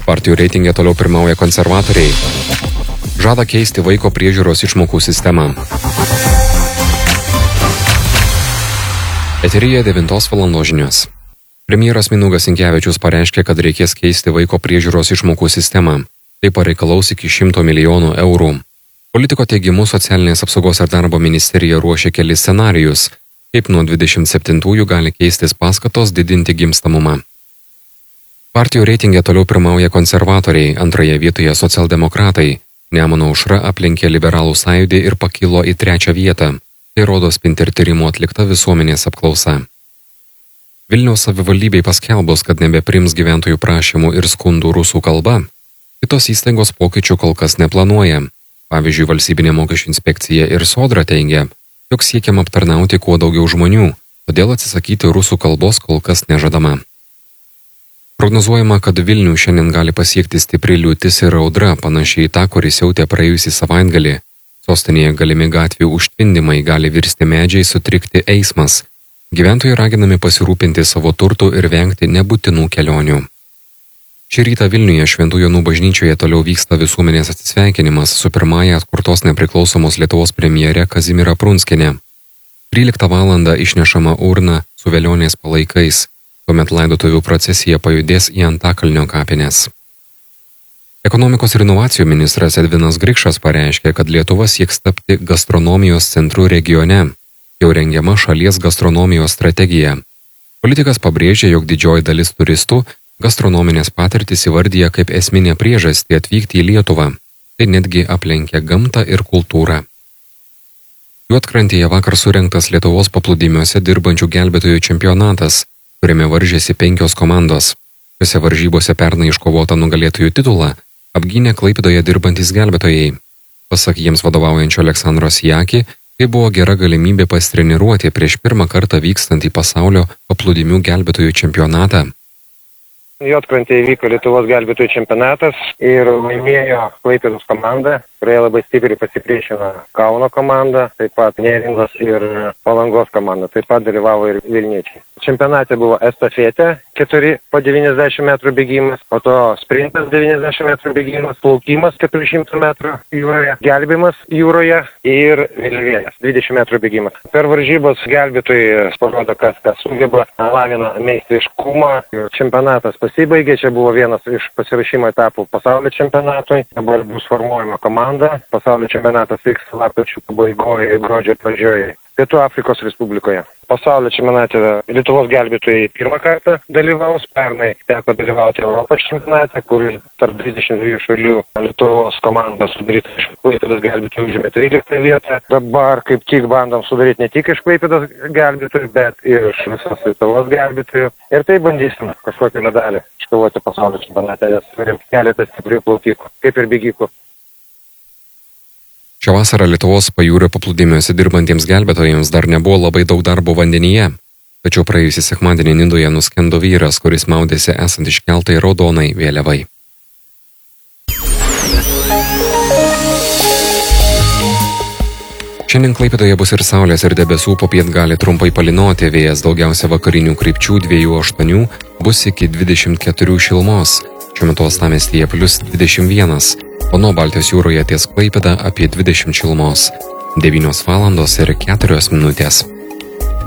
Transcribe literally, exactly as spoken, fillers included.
Partijų reitinge toliau pirmauja konservatoriai. Žada keisti vaiko priežiūros išmokų sistemą. Eteryje devintos valandos žinios. Premjeras Mindaugas Sinkevičius pareiškė, kad reikės keisti vaiko priežiūros išmokų sistemą. Tai pareikalaus iki šimto milijonų eurų. Politiko teigimu socialinės apsaugos ir darbo ministerija ruošia kelis scenarijus, kaip nuo dvidešimt septintųjų gali keistis paskatos didinti gimstamumą. Partijų reitinge toliau pirmauja konservatoriai, antroje vietoje socialdemokratai. Nemuno aušra aplenkė liberalų sąjūdį ir pakilo į trečią vietą. Tai rodo Spinter tyrimų atlikta visuomenės apklausa. Vilniaus savivaldybei paskelbus, kad nebeprims gyventojų prašymų ir skundų rusų kalba, kitos įstaigos pokyčių kol kas neplanuoja. Pavyzdžiui, Valstybinė mokesčių inspekcija ir Sodra teigia, jog siekiama aptarnauti kuo daugiau žmonių, todėl atsisakyti rusų kalbos kol kas nežadama. Prognozuojama, kad Vilnių šiandien gali pasiekti stipri liūtis ir audra, panašiai į tą, kuris siautė praėjusį savaitgalį. Sostinėje galimi gatvių užtvindimai, gali virsti medžiai, sutrikti eismas. Gyventojai raginami pasirūpinti savo turtų ir vengti nebūtinų kelionių. Šį rytą Vilniuje Šventų Jonų bažnyčioje toliau vyksta visuomenės atsisveikinimas su pirmąja atkurtos nepriklausomos Lietuvos premjere Kazimiera Prunskiene. tryliktą valandą išnešama urna su velionės palaikais, tuomet laidotuvių procesija pajudės į Antakalnio kapines. Ekonomikos ir inovacijų ministras Edvinas Grikšas pareiškė, kad Lietuva sieks tapti gastronomijos centru regione. Jau rengiama šalies gastronomijos strategija. Politikas pabrėžė, jog didžioji dalis turistų gastronominės patirtis įvardyja kaip esminė priežastį atvykti į Lietuvą. Tai netgi aplenkia gamtą ir kultūrą. Juodkrantėje vakar surengtas Lietuvos paplūdimiuose dirbančių gelbėtojų čempionatas, kuriame varžėsi penkios komandos. Šiose varžybose pernai iškovotą nugalėtojų titulą apgynė Klaipėdoje dirbantys gelbėtojai. Pasak jiems vadovaujančio Aleksandro Sijaki, tai buvo gera galimybė pasitreniruoti prieš pirmą kartą vykstantį pasaulio paplūdimių gelbėtojų čempionatą. Juodkrantėje vyko Lietuvos gelbėtojų čempionatas ir laimėjo Klaipėdos komanda, kurioje labai stipriai pasipriešino Kauno komanda, taip pat Neringos ir Palangos komanda, taip pat dalyvavo ir vilniečiai. Čempionate buvo estafetė, keturi po devyniasdešimt metrų bėgimas, po to sprintas devyniasdešimt metrų bėgimas, plaukimas keturi šimtai metrų jūroje, gelbimas jūroje ir vėliavėlės dvidešimt metrų bėgimas. Per varžybos gelbėtojai parodo, kas kas sugeba, lavina meistriškumą. Čempionatas pasibaigė, čia buvo vienas iš pasirašymo etapų pasaulio čempionatui. Dabar bus formuojama komanda. Pasaulio čempionatas vyks lapkričio pabaigoje ir gruodžio pradžioje Pietų Afrikos Respublikoje. Pasaulio čempionate Lietuvos gelbėtojai pirmą kartą dalyvaus. Pernai teko dalyvauti Europos čempionate, kur tarp dvidešimt dviejų šalių Lietuvos komandos sudaryta iš Klaipėdos gelbėtojų užėmė tryliktą vietą. Dabar kaip tik bandom sudaryti ne tik iš Klaipėdos gelbėtojų, bet ir iš visos Lietuvos gelbėtojų. Ir tai bandysim kažkokią medalį iškovoti pasaulio čempionate, nes turim keletą stiprių plaukikų, kaip ir bėgikų. Šią vasarą Lietuvos pajūrio paplūdimiuose dirbantiems gelbėtojams dar nebuvo labai daug darbo vandenyje. Tačiau praėjusį sekmadienį Nidoje nuskendo vyras, kuris maudėsi esant iškeltai raudonai vėliavai. Šiandien Klaipėdoje bus ir saulės ir debesų, popiet gali trumpai palynoti, vėjas daugiausia vakarinių krypčių dviejų aštuonių bus iki dvidešimt keturių šilumos. Šiuo metu uostamiestyje plius dvidešimt vienas, o nuo Baltijos jūroje ties Klaipėda apie dvidešimt šilumos. devynios valandos ir keturios minutės.